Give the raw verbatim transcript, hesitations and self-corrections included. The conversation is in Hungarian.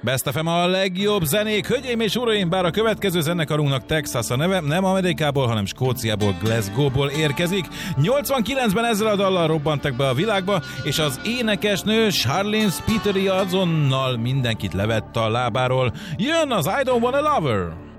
Best ef em a legjobb zenék, hölgyeim és uraim, bár a következő zenekarunknak Texas a neve, nem Amerikából, hanem Skóciából, Glasgowból érkezik. nyolcvankilencben ezzel a dallal robbantak be a világba, és az énekesnő Charlene Spiteri azonnal mindenkit levett a lábáról. Jön az I Don't Wanna Love Her!